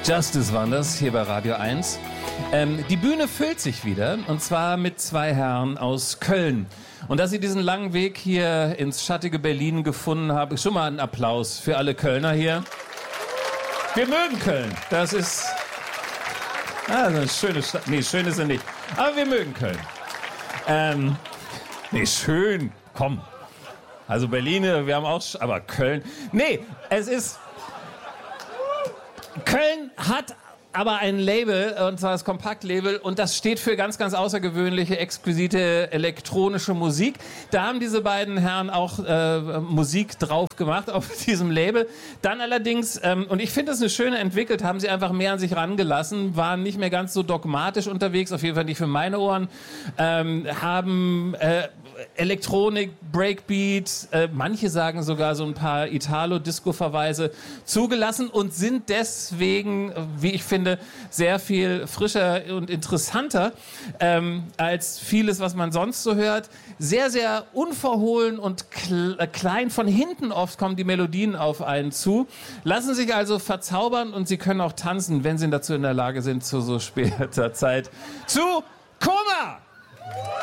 Justice waren das, hier bei Radio 1. Die Bühne füllt sich wieder, und zwar mit zwei Herren aus Köln. Und dass sie diesen langen Weg hier ins schattige Berlin gefunden haben, schon mal einen Applaus für alle Kölner hier. Wir mögen Köln. Das ist eine schöne Stadt. Nee, schön ist sie nicht. Aber wir mögen Köln. Nee, schön. Komm. Also Berlin, wir haben auch... Aber Köln... Nee, es ist... Köln hat aber ein Label, und zwar das Kompaktlabel, und das steht für ganz, ganz außergewöhnliche, exquisite elektronische Musik. Da haben diese beiden Herren auch Musik drauf gemacht auf diesem Label. Dann allerdings, und ich finde das eine schöne entwickelt, haben sie einfach mehr an sich rangelassen, waren nicht mehr ganz so dogmatisch unterwegs, auf jeden Fall nicht für meine Ohren, haben Elektronik, Breakbeat, manche sagen sogar so ein paar Italo-Disco-Verweise zugelassen und sind deswegen, wie ich finde, sehr viel frischer und interessanter als vieles, was man sonst so hört. Sehr, sehr unverhohlen und klein. Von hinten oft kommen die Melodien auf einen zu. Lassen sich also verzaubern, und sie können auch tanzen, wenn sie dazu in der Lage sind, zu so später Zeit. Zu Koma!